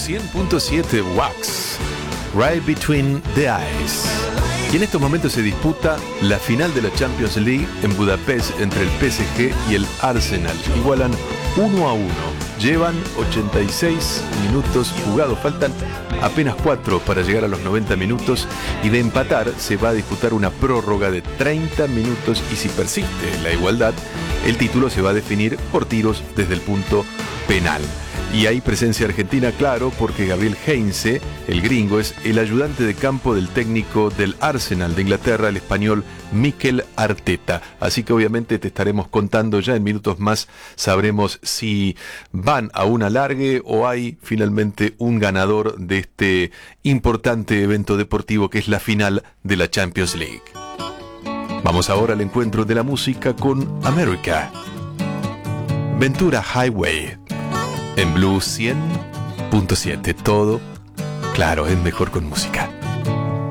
100.7 Wax, Right Between the Eyes. Y en estos momentos se disputa la final de la Champions League en Budapest entre el PSG y el Arsenal. Igualan 1-1. Llevan 86 minutos jugados. Faltan apenas 4 para llegar a los 90 minutos. Y de empatar se va a disputar una prórroga de 30 minutos. Y si persiste la igualdad, el título se va a definir por tiros desde el punto penal. Y hay presencia argentina, claro, porque Gabriel Heinze, el gringo, es el ayudante de campo del técnico del Arsenal de Inglaterra, el español Mikel Arteta. Así que obviamente te estaremos contando ya en minutos más, sabremos si van a un alargue o hay finalmente un ganador de este importante evento deportivo que es la final de la Champions League. Vamos ahora al encuentro de la música con America. Ventura Highway. En Blue 100.7, todo, claro, es mejor con música.